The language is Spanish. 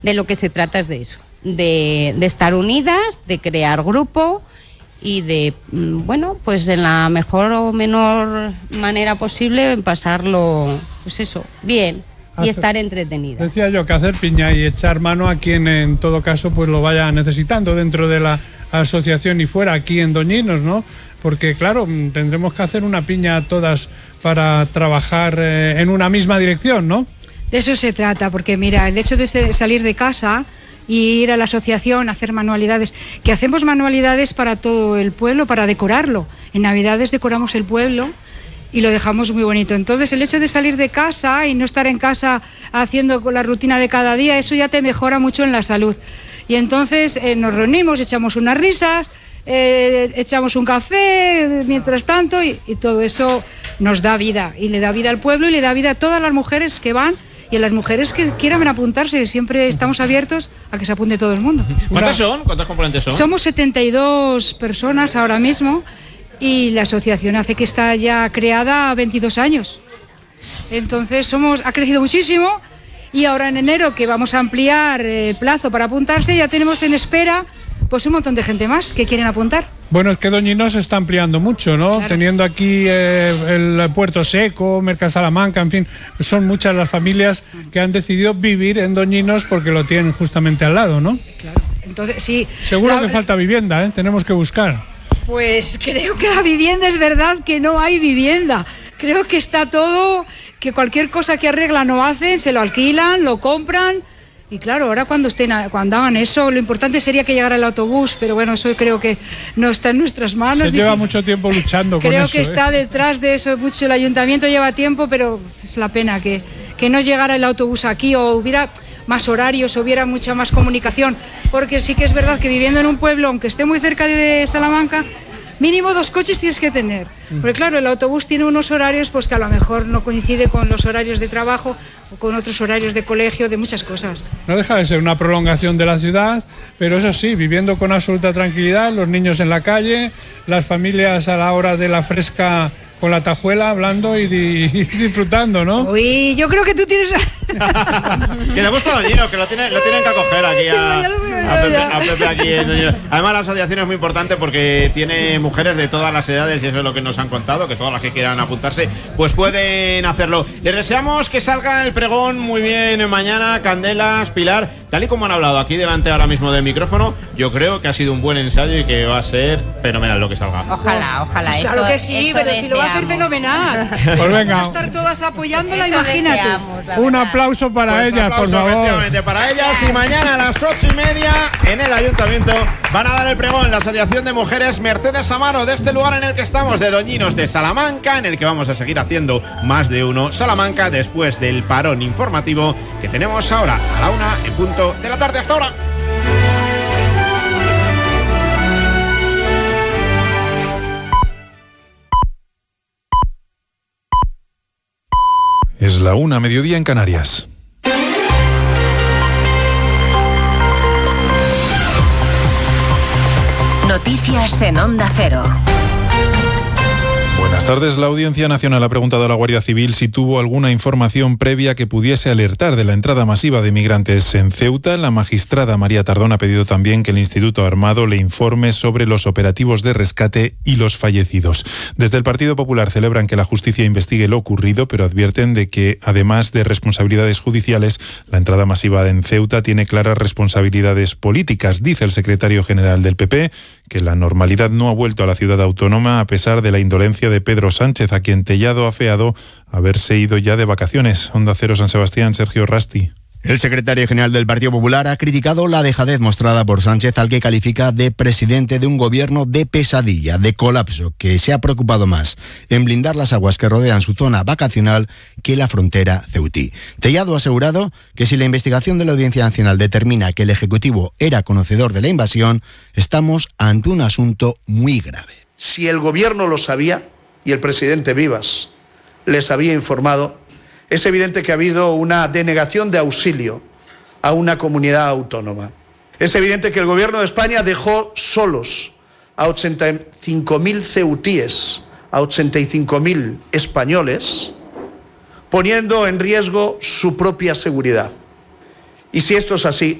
De lo que se trata es de eso, de estar unidas, de crear grupo y de, bueno, pues en la mejor o menor manera posible pasarlo, pues eso, bien y estar entretenidas. Decía yo que hacer piña y echar mano a quien en todo caso pues lo vaya necesitando dentro de la asociación y fuera, aquí en Doñinos, ¿no? Porque claro, tendremos que hacer una piña todas para trabajar en una misma dirección, ¿no? De eso se trata, porque mira, el hecho de salir de casa y ir a la asociación a hacer manualidades, que hacemos manualidades para todo el pueblo, para decorarlo. En Navidades decoramos el pueblo y lo dejamos muy bonito. Entonces el hecho de salir de casa y no estar en casa haciendo la rutina de cada día, eso ya te mejora mucho en la salud. Y entonces nos reunimos, echamos unas risas, echamos un café mientras tanto y todo eso nos da vida y le da vida al pueblo y le da vida a todas las mujeres que van y a las mujeres que quieran apuntarse. Siempre estamos abiertos a que se apunte todo el mundo. ¿Cuántas son? ¿Cuántas componentes son? Somos 72 personas ahora mismo y la asociación hace que está ya creada 22 años. Entonces ha crecido muchísimo y ahora en enero, que vamos a ampliar plazo para apuntarse, ya tenemos en espera pues un montón de gente más que quieren apuntar. Bueno, es que Doñinos se está ampliando mucho, ¿no? Claro. Teniendo aquí el Puerto Seco, Mercasalamanca, en fin, son muchas las familias que han decidido vivir en Doñinos porque lo tienen justamente al lado, ¿no? Claro. Entonces, sí. Seguro que falta vivienda, ¿eh? Tenemos que buscar. Pues creo que la vivienda es verdad que no hay vivienda. Creo que está todo, que cualquier cosa que arreglan o hacen, se lo alquilan, lo compran. Y claro, ahora cuando hagan eso, lo importante sería que llegara el autobús, pero bueno, eso creo que no está en nuestras manos. Se lleva mucho tiempo luchando con eso. Creo que está detrás de eso mucho, el ayuntamiento lleva tiempo, pero es la pena que no llegara el autobús aquí o hubiera más horarios, hubiera mucha más comunicación, porque sí que es verdad que viviendo en un pueblo, aunque esté muy cerca de Salamanca, mínimo 2 coches tienes que tener, porque claro, el autobús tiene unos horarios pues que a lo mejor no coincide con los horarios de trabajo o con otros horarios de colegio, de muchas cosas. No deja de ser una prolongación de la ciudad, pero eso sí, viviendo con absoluta tranquilidad, los niños en la calle, las familias a la hora de la fresca con la tajuela hablando y disfrutando, ¿no? Uy, yo creo que tú tienes... Que le gusta Doñinos, que lo tienen que acoger aquí a Pepe aquí en Doñinos. Además la asociación es muy importante porque tiene mujeres de todas las edades y eso es lo que nos han contado, que todas las que quieran apuntarse pues pueden hacerlo. Les deseamos que salga el pregón muy bien mañana, Candelas, Pilar, tal y como han hablado aquí delante ahora mismo del micrófono, yo creo que ha sido un buen ensayo y que va a ser fenomenal lo que salga. Ojalá, Pues eso, claro que sí, eso pero si lo va a hacer deseamos. fenomenal. Pues venga. Vamos a estar todas apoyándola, Eso imagínate. deseamos, la Un verdad. aplauso para Pues ellas, aplauso, por favor. efectivamente, para ellas. Y mañana a las 8:30 en el ayuntamiento van a dar el pregón la Asociación de Mujeres Mercedes Amaro de este lugar en el que estamos, de Doñinos de Salamanca, en el que vamos a seguir haciendo más de uno Salamanca después del parón informativo que tenemos ahora a la 1:00 p.m. Hasta ahora. Es la 1:00 mediodía en Canarias. Noticias en Onda Cero. Buenas tardes. La Audiencia Nacional ha preguntado a la Guardia Civil si tuvo alguna información previa que pudiese alertar de la entrada masiva de migrantes en Ceuta. La magistrada María Tardón ha pedido también que el Instituto Armado le informe sobre los operativos de rescate y los fallecidos. Desde el Partido Popular celebran que la justicia investigue lo ocurrido, pero advierten de que, además de responsabilidades judiciales, la entrada masiva en Ceuta tiene claras responsabilidades políticas. Dice el secretario general del PP que la normalidad no ha vuelto a la ciudad autónoma a pesar de la indolencia de Pedro Sánchez, a quien Tellado ha afeado haberse ido ya de vacaciones. Onda Cero San Sebastián, Sergio Rasti. El secretario general del Partido Popular ha criticado la dejadez mostrada por Sánchez, al que califica de presidente de un gobierno de pesadilla, de colapso, que se ha preocupado más en blindar las aguas que rodean su zona vacacional que la frontera ceutí. Tellado ha asegurado que si la investigación de la Audiencia Nacional determina que el Ejecutivo era conocedor de la invasión, estamos ante un asunto muy grave. Si el gobierno lo sabía y el presidente Vivas les había informado, es evidente que ha habido una denegación de auxilio a una comunidad autónoma. Es evidente que el gobierno de España dejó solos a 85.000 ceutíes, a 85.000 españoles, poniendo en riesgo su propia seguridad. Y si esto es así,